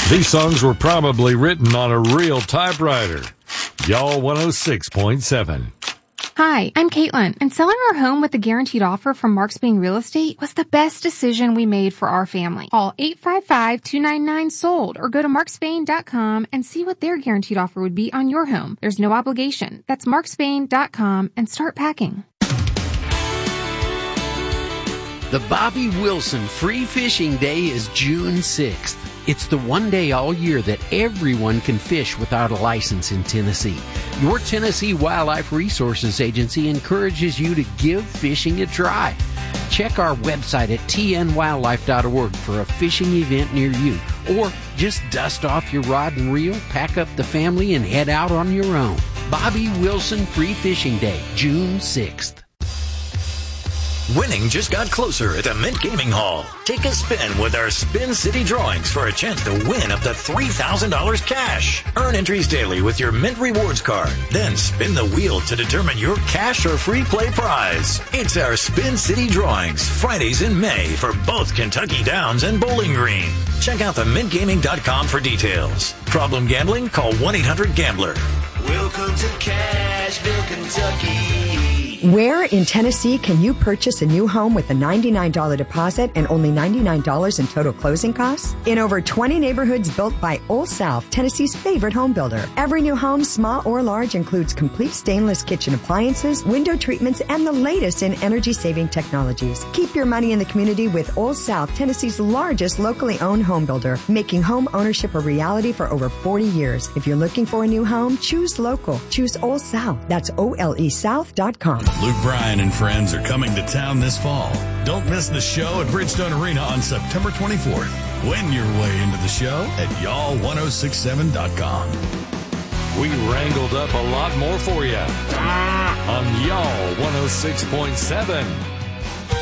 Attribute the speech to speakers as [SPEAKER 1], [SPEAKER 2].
[SPEAKER 1] These songs were probably written on a real typewriter. Y'all 106.7.
[SPEAKER 2] Hi, I'm Caitlin, and selling our home with a guaranteed offer from Mark Spain Real Estate was the best decision we made for our family. Call 855-299-SOLD or go to markspain.com and see what their guaranteed offer would be on your home. There's no obligation. That's markspain.com and start packing.
[SPEAKER 3] The Bobby Wilson Free Fishing Day is June 6th. It's the one day all year that everyone can fish without a license in Tennessee. Your Tennessee Wildlife Resources Agency encourages you to give fishing a try. Check our website at tnwildlife.org for a fishing event near you. Or just dust off your rod and reel, pack up the family, and head out on your own. Bobby Wilson Free Fishing Day, June 6th.
[SPEAKER 4] Winning just got closer at the Mint Gaming Hall. Take a spin with our Spin City drawings for a chance to win up to $3,000 cash. Earn entries daily with your Mint Rewards card. Then spin the wheel to determine your cash or free play prize. It's our Spin City drawings, Fridays in May for both Kentucky Downs and Bowling Green. Check out themintgaming.com for details. Problem gambling? Call 1-800-GAMBLER.
[SPEAKER 5] Welcome to Cashville, Kentucky.
[SPEAKER 6] Where in Tennessee can you purchase a new home with a $99 deposit and only $99 in total closing costs? In over 20 neighborhoods built by Old South, Tennessee's favorite home builder. Every new home, small or large, includes complete stainless kitchen appliances, window treatments, and the latest in energy-saving technologies. Keep your money in the community with Old South, Tennessee's largest locally owned home builder, making home ownership a reality for over 40 years. If you're looking for a new home, choose local. Choose Old South. That's OLESouth.com.
[SPEAKER 7] Luke Bryan and friends are coming to town this fall. Don't miss the show at Bridgestone Arena on September 24th. Win your way into the show at y'all1067.com.
[SPEAKER 1] We wrangled up a lot more for you on Y'all 106.7.